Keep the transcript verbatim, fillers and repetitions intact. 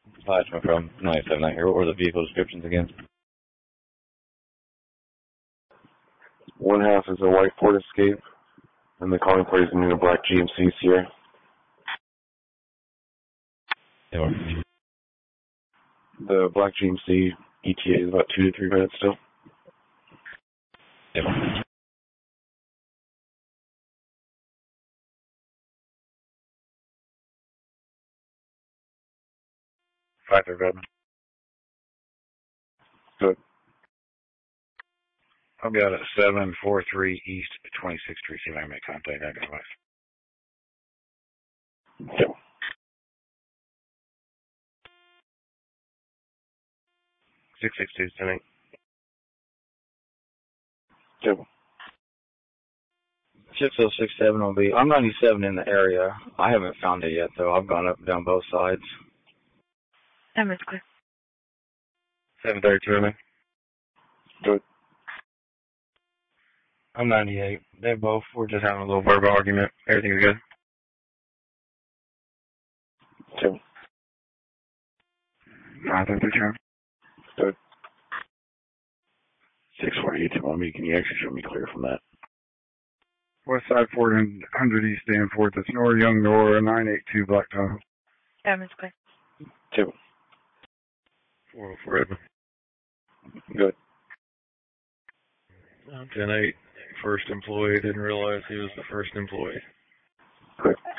Flashman from ninety-seven out here. What were the vehicle descriptions again? One half is a white Ford Escape, and the calling plate is in a black G M C Sierra. Yeah. The black G M C E T A is about two to three minutes still. Yeah. Five three Redmond. Good. I've got a seven four three East twenty-sixth Street. See if I can make contact. I got life. Yeah. Six six two ten eight. Yeah. six oh six seven will be, I'm ninety-seven in the area. I haven't found it yet, though. I've gone up and down both sides. That was clear. seven thirty-two, Redmond. Good. I'm ninety-eight. They both. We're just having a little verbal argument. Everything's good. Two. Five thirty two. Good. Six forty two on me. Can you actually show me clear from that? West side four hundred East Danforth. That's Nora Young Nora nine eight two Black Tahoe. That was clear. Two. four oh four Redmond. Good. ten eight. First employee. Didn't realize he was the first employee. Good.